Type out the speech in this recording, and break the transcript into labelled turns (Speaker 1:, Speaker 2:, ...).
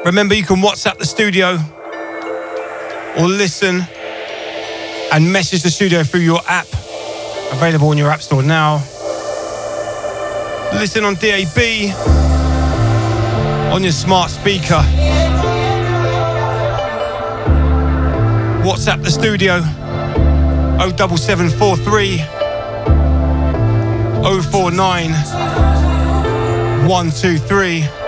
Speaker 1: Remember, you can WhatsApp the studio or listen and message the studio through your app, available in your app store now. Listen on DAB, on your smart speaker. WhatsApp the studio, 07743 049 123.